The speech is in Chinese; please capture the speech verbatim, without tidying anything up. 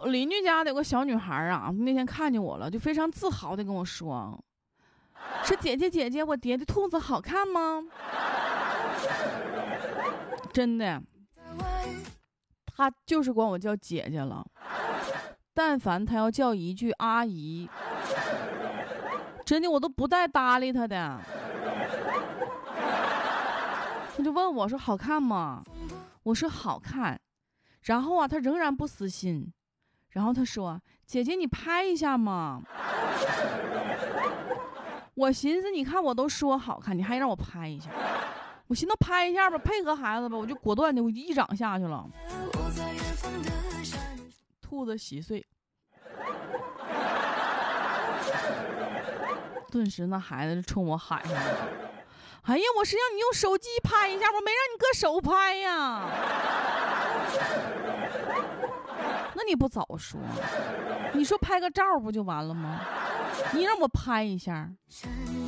我邻居家的有个小女孩啊，那天看见我了，就非常自豪的跟我说，说姐姐姐姐，我叠的兔子好看吗？真的，她就是管我叫姐姐了，但凡她要叫一句阿姨，真的我都不带搭理她的。她就问我说好看吗？我说好看。然后啊，她仍然不死心，然后她说姐姐你拍一下嘛。我寻思你看我都说好看，你还让我拍一下，我寻思拍一下吧，配合孩子吧，我就果断的我一掌下去了。兔子稀碎，顿时那孩子就冲我喊上了，哎呀，我是让你用手机拍一下，我没让你搁手拍呀。那你不早说，你说拍个照不就完了吗？你让我拍一下。